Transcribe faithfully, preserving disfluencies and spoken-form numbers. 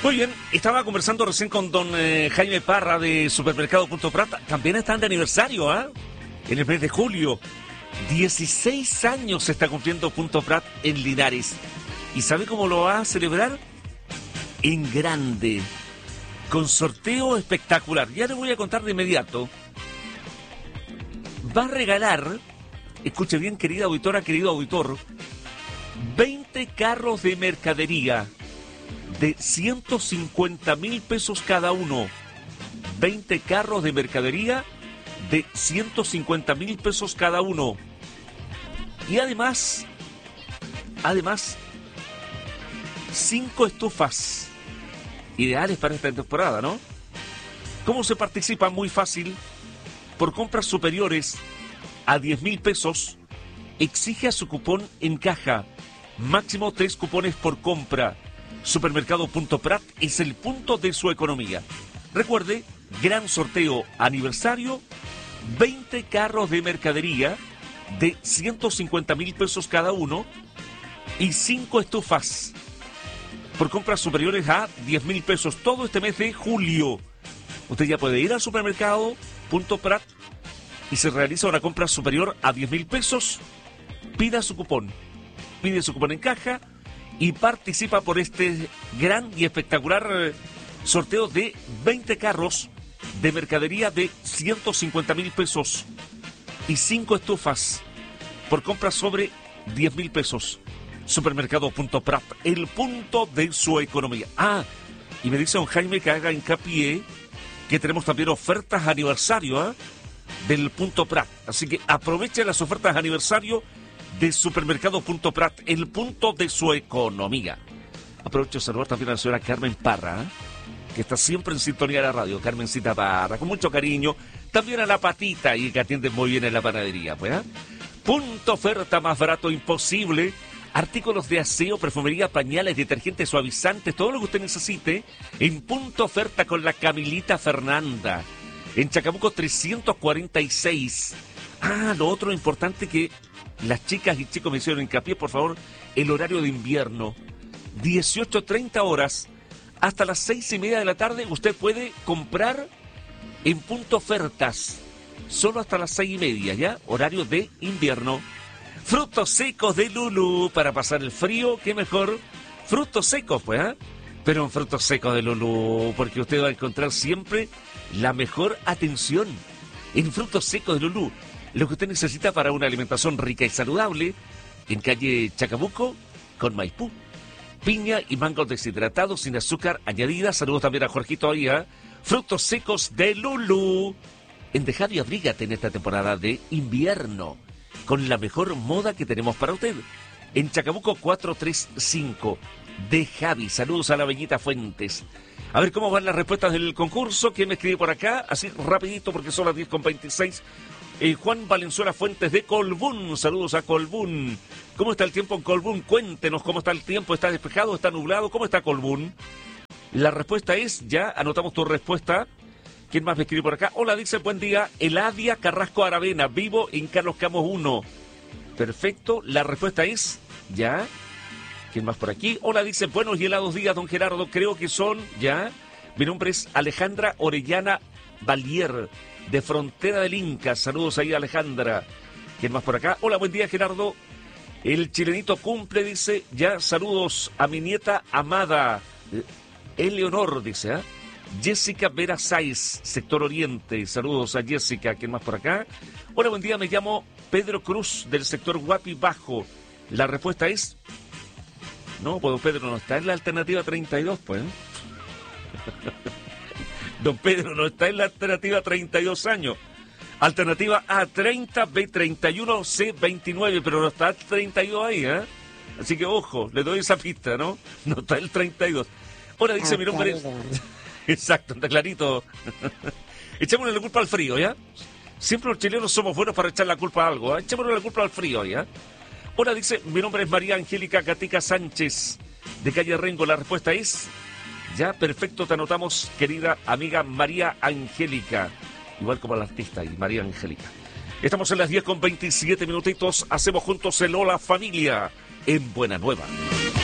Muy bien, estaba conversando recién con don eh, Jaime Parra de Supermercado Punto Prat. También están de aniversario, ¿ah? ¿eh? En el mes de julio. dieciséis años se está cumpliendo Punto Prat en Linares. ¿Y sabe cómo lo va a celebrar? En grande. Con sorteo espectacular. Ya le voy a contar de inmediato. Va a regalar, escuche bien, querida auditora, querido auditor, veinte carros de mercadería de ciento cincuenta mil pesos cada uno. veinte carros de mercadería de ciento cincuenta mil pesos cada uno. Y además, además, cinco estufas ideales para esta temporada, ¿no? ¿Cómo se participa? Muy fácil. Por compras superiores a diez mil pesos, exige su cupón en caja. Máximo tres cupones por compra. Supermercado Punto Prat es el punto de su economía. Recuerde, gran sorteo aniversario, veinte carros de mercadería de ciento cincuenta mil pesos cada uno y cinco estufas por compras superiores a diez mil pesos todo este mes de julio. Usted ya puede ir al Supermercado Punto Prat y se realiza una compra superior a diez mil pesos, pida su cupón, pide su cupón en caja y participa por este gran y espectacular sorteo de veinte carros de mercadería de ciento cincuenta mil pesos y cinco estufas por compras sobre diez mil pesos. Supermercado Punto Prat, el punto de su economía. Ah, y me dice don Jaime que haga hincapié que tenemos también ofertas aniversario ¿eh? del Punto Prat. Así que aproveche las ofertas aniversario de Supermercado Punto Prat, el punto de su economía. Aprovecho de saludar también a la señora Carmen Parra, ¿eh? que está siempre en sintonía de la radio. Carmencita Parra, con mucho cariño. También a la Patita, y que atiende muy bien en la panadería. Pues, ¿eh? Punto oferta más barato imposible. Artículos de aseo, perfumería, pañales, detergentes, suavizantes, todo lo que usted necesite en punto oferta con la Camilita Fernanda. En Chacabuco trescientos cuarenta y seis. Ah, lo otro importante que las chicas y chicos me hicieron hincapié, por favor, el horario de invierno. dieciocho treinta horas hasta las seis y media de la tarde usted puede comprar en punto ofertas. Solo hasta las seis y media, ¿ya? Horario de invierno. Frutos secos de Lulú para pasar el frío, qué mejor. Frutos secos, pues, ¿eh? Pero en frutos secos de Lulú, porque usted va a encontrar siempre la mejor atención. En frutos secos de Lulú, lo que usted necesita para una alimentación rica y saludable, en calle Chacabuco, con Maipú. Piña y mangos deshidratados sin azúcar añadida. Saludos también a Jorgito ahí, ¿eh? Frutos secos de Lulú. En Dejar y abrígate en esta temporada de invierno, con la mejor moda que tenemos para usted. En Chacabuco cuatrocientos treinta y cinco de Javi. Saludos a la Bellita Fuentes. A ver cómo van las respuestas del concurso. ¿Quién me escribe por acá? Así rapidito porque son las diez con veintiséis. Eh, Juan Valenzuela Fuentes de Colbún. Saludos a Colbún. ¿Cómo está el tiempo en Colbún? Cuéntenos cómo está el tiempo. ¿Está despejado? ¿Está nublado? ¿Cómo está Colbún? La respuesta es, ya anotamos tu respuesta. ¿Quién más me escribe por acá? Hola, dice, buen día. Eladia Carrasco Aravena, vivo en Carlos Camos uno. Perfecto, la respuesta es, ya. ¿Quién más por aquí? Hola, dice, buenos y helados días, don Gerardo. Creo que son, ya. Mi nombre es Alejandra Orellana Valier, de Frontera del Inca. Saludos ahí, Alejandra. ¿Quién más por acá? Hola, buen día, Gerardo. El chilenito cumple, dice, ya. Saludos a mi nieta amada, Eleonor, dice, ¿ah? ¿eh? Jessica Vera Sáiz, sector Oriente. Saludos a Jessica. ¿Quién más por acá? Hola, buen día. Me llamo Pedro Cruz, del sector Guapi Bajo. La respuesta es... No, pues don Pedro no está en la alternativa treinta y dos, pues. Don Pedro no está en la alternativa treinta y dos años. Alternativa A treinta, B treinta y uno, C veintinueve, pero no está el treinta y dos ahí, ¿eh? Así que ojo, le doy esa pista, ¿no? No está el treinta y dos. Ahora dice, ah, mi nombre es... Exacto, está clarito. Echémosle la culpa al frío, ¿ya? Siempre los chilenos somos buenos para echar la culpa a algo, ¿eh? Echémosle la culpa al frío, ¿ya? Ahora dice, mi nombre es María Angélica Gatica Sánchez, de calle Rengo. La respuesta es, ya, perfecto, te anotamos, querida amiga María Angélica. Igual como la artista y María Angélica. Estamos en las diez con veintisiete minutitos, hacemos juntos el Hola Familia en Buena Nueva.